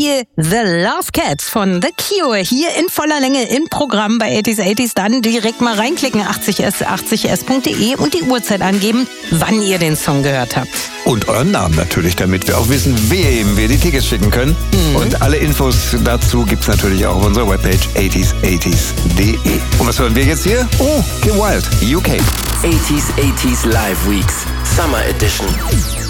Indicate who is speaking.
Speaker 1: Beispiel The Love Cats von The Cure hier in voller Länge im Programm bei 80s. Dann direkt mal reinklicken, 80s80s.de und die Uhrzeit angeben, wann ihr den Song gehört habt.
Speaker 2: Und euren Namen natürlich, damit wir auch wissen, wem wir die Tickets schicken können. Und alle Infos dazu gibt's natürlich auch auf unserer Webpage 80s80s.de. Und was hören wir jetzt hier? Oh, Kim Wilde, UK.
Speaker 3: 80s Live Weeks, Summer Edition.